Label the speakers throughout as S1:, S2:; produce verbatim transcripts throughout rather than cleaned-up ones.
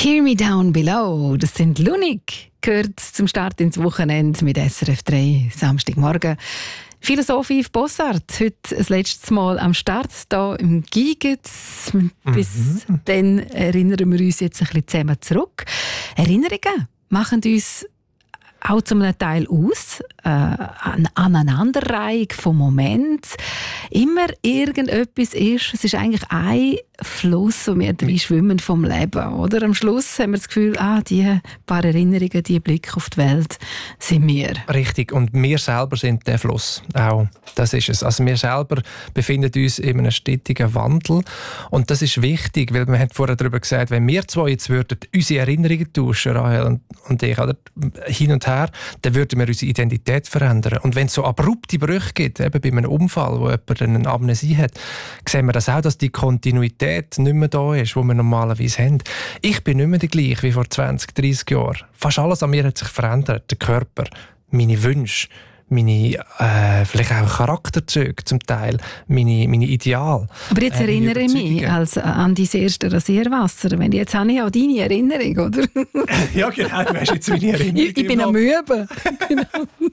S1: Hear Me Down Below, das sind Lunik, gehört zum Start ins Wochenende mit S R F drei, Samstagmorgen. Philosoph Yves Bossart, heute das letzte Mal am Start, hier im Gigetz. Bis mhm. dann erinnern wir uns jetzt ein bisschen zusammen zurück. Erinnerungen machen uns auch zu einem Teil aus, äh, eine Aneinanderreihung von Momenten. Immer irgendetwas ist, es ist eigentlich ein Fluss, wo wir drin schwimmen vom Leben. Oder? Am Schluss haben wir das Gefühl, ah, die paar Erinnerungen, die Blick auf die Welt sind wir.
S2: Richtig, und wir selber sind der Fluss. Auch das ist es. Also wir selber befinden uns in einem stetigen Wandel. Und das ist wichtig, weil wir haben vorher darüber gesagt, wenn wir zwei jetzt würden unsere Erinnerungen tauschen, Rahel und, und ich, oder? Hin und her, dann würden wir unsere Identität verändern. Und wenn es so abrupte Brüche gibt, eben bei einem Unfall, wo jemand eine Amnesie hat, sehen wir das auch, dass die Kontinuität nicht mehr da ist, die wir normalerweise haben. Ich bin nicht mehr der gleiche wie vor zwanzig, dreissig Jahren. Fast alles an mir hat sich verändert. Der Körper, meine Wünsche, meine äh, vielleicht auch Charakterzüge zum Teil, meine, meine Ideale.
S1: Aber jetzt äh, erinnere ich mich als, an dein erste Rasierwasser. Wenn jetzt habe ich auch deine Erinnerung, oder?
S2: Ja, genau, du hast jetzt meine Erinnerung.
S1: Ich, ich bin am Üben. Genau.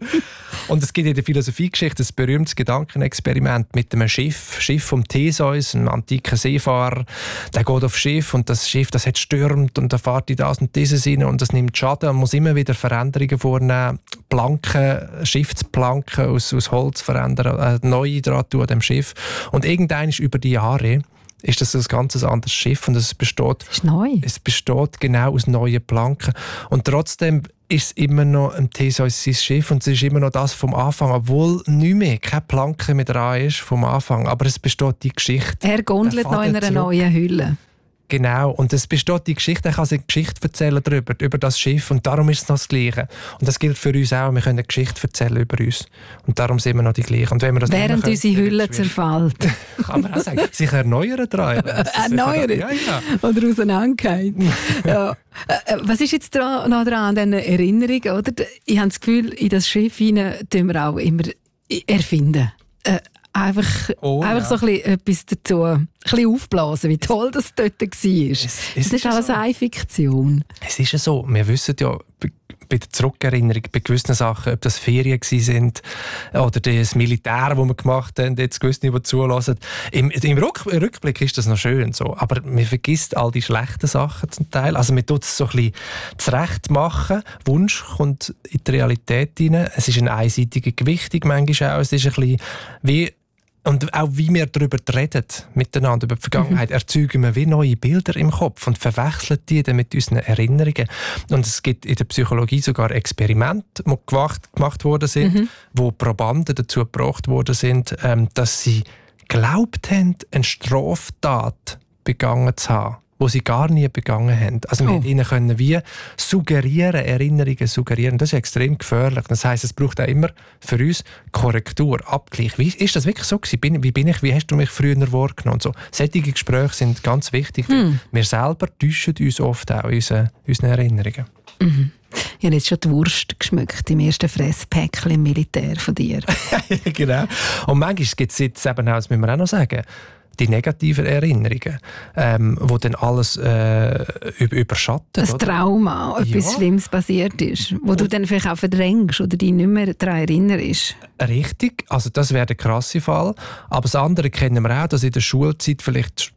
S2: Und es gibt in der Philosophiegeschichte ein berühmtes Gedankenexperiment mit einem Schiff, Schiff vom Theseus, einem antiken Seefahrer. Der geht aufs Schiff und das Schiff, das hat stürmt und da fährt in das und dieses rein und das nimmt Schaden und muss immer wieder Veränderungen vornehmen. Planken, Schiffsplanken aus, aus Holz verändern, äh, neue dran tun an dem Schiff. Und irgendwann ist über die Jahre ist das ein ganz anderes Schiff und es besteht,
S1: ist neu.
S2: Es besteht genau aus neuen Planken. Und trotzdem ist es immer noch ein Theseus sein Schiff und es ist immer noch das vom Anfang, obwohl nicht mehr, keine Planke mehr dran ist vom Anfang, aber es besteht die Geschichte.
S1: Er gondelt noch in einer zurück. Neuen Hülle.
S2: Genau, und es besteht die Geschichte, er kann sich eine Geschichte erzählen darüber, über das Schiff und darum ist es noch das Gleiche. Und das gilt für uns auch, wir können eine Geschichte erzählen über uns und darum sind wir noch die Gleichen. Und wenn wir das
S1: während können, unsere Hülle zerfällt.
S2: Kann man auch sagen, sich erneuern dran.
S1: Erneuern? Ja, ja. Oder auseinandergehen. Ja. Was ist jetzt noch dran an diesen Erinnerungen? Oder? Ich habe das Gefühl, in das Schiff hinein tun wir auch immer erfinden. Äh, Einfach, oh, einfach ja. so ein bisschen etwas dazu ein bisschen aufblasen, wie toll das dort war. Es, es das ist alles so. Eine Fiktion.
S2: Es ist ja so, wir wissen ja bei der Zurückerinnerung, bei gewissen Sachen, ob das Ferien waren oder das Militär, das wir gemacht haben, jetzt gewisse, die zulassen. Im, im Rückblick ist das noch schön so, aber man vergisst all die schlechten Sachen zum Teil. Also man tut es so ein bisschen zurecht machen. Wunsch kommt in die Realität rein. Es ist eine einseitige Gewichtung manchmal auch. Es ist ein bisschen wie und auch wie wir darüber reden, miteinander, über die Vergangenheit, mhm. erzeugen wir wie neue Bilder im Kopf und verwechseln die dann mit unseren Erinnerungen. Und es gibt in der Psychologie sogar Experimente, die gemacht, gemacht worden sind, mhm. wo Probanden dazu gebracht worden sind, ähm, dass sie geglaubt haben, eine Straftat begangen zu haben, die sie gar nie begangen haben. Also wir oh. ihnen können wie suggerieren, Erinnerungen suggerieren. Das ist extrem gefährlich. Das heisst, es braucht auch immer für uns Korrektur, Abgleich. Wie ist das wirklich so gewesen? Wie bin ich? Wie hast du mich früher wahrgenommen? Und so. Solche Gespräche sind ganz wichtig. Hm. Wir selber täuschen uns oft auch in unseren, unseren Erinnerungen.
S1: Mhm. Ich habe jetzt schon die Wurst geschmückt im ersten Fresspäckchen im Militär von dir.
S2: Genau. Und manchmal gibt es jetzt eben auch, das müssen wir auch noch sagen, die negativen Erinnerungen, ähm, wo dann alles äh, überschatten.
S1: Ein Trauma, oder? Etwas ja. Schlimmes passiert ist, wo und du dann vielleicht auch verdrängst oder dich nicht mehr daran erinnerst.
S2: Richtig, also das wäre der krasse Fall. Aber das andere kennen wir auch, dass in der Schulzeit vielleicht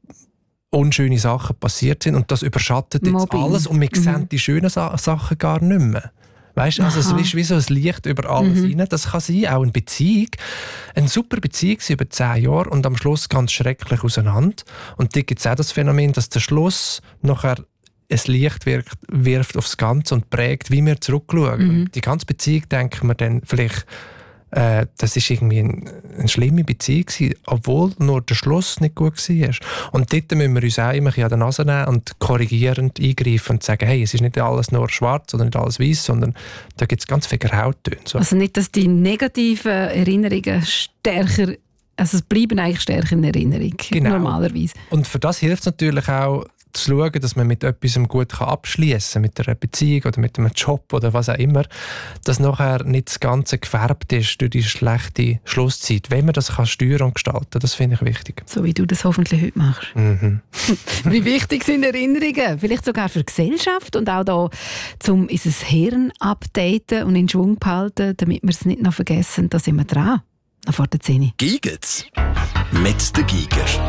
S2: unschöne Sachen passiert sind und das überschattet jetzt Mobbing. Alles und wir mhm. sehen die schönen Sa- Sachen gar nicht mehr. Weißt, also es ist wie so ein Licht über alles mhm. rein. Das kann sein, auch eine Beziehung. Eine super Beziehung über zehn Jahre und am Schluss ganz schrecklich auseinander. Und da gibt es auch das Phänomen, dass der Schluss nachher ein Licht wirkt, wirft aufs Ganze und prägt, wie wir zurückschauen. Mhm. Die ganze Beziehung denken wir dann vielleicht, äh, das ist irgendwie ein, eine schlimme Beziehung gewesen, obwohl nur der Schluss nicht gut war. Und dort müssen wir uns auch immer an die Nase nehmen und korrigierend eingreifen und sagen, hey, es ist nicht alles nur schwarz oder nicht alles weiß, sondern da gibt es ganz viele Grautöne. So.
S1: Also nicht, dass die negativen Erinnerungen stärker, also es bleiben eigentlich stärker in Erinnerung,
S2: genau.
S1: normalerweise.
S2: Und für das hilft es natürlich auch, zu schauen, dass man mit etwas gut abschließen kann, mit einer Beziehung oder mit einem Job oder was auch immer, dass nachher nicht das Ganze gefärbt ist durch die schlechte Schlusszeit. Wenn man das kann steuern und gestalten, das finde ich wichtig.
S1: So wie du das hoffentlich heute machst.
S2: Mhm.
S1: Wie wichtig sind Erinnerungen? Vielleicht sogar für die Gesellschaft und auch da, um unser Hirn updaten und in Schwung behalten, damit wir es nicht noch vergessen. Da sind wir dran. Nach vor der Zehni.
S3: Giget's mit der Giger.